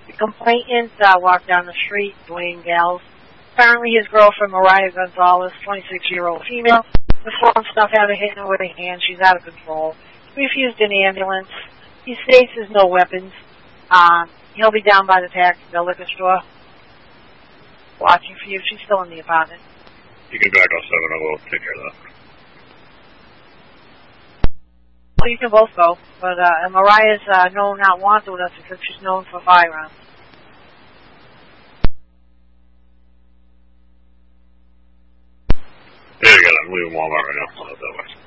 The complainant walked down the street, Dwayne Gales. Apparently his girlfriend, Mariah Gonzalez, 26-year-old female, was throwing stuff at her with her hand. She's out of control. He refused an ambulance. He states there's no weapons. He'll be down by the liquor store, watching for you. She's still in the apartment. You can back off 7. I will take care of that. Well, you can both go, but Mariah's known not wanted with us because she's known for firearms. There you go. I'm leaving Walmart right now. I'll head that way.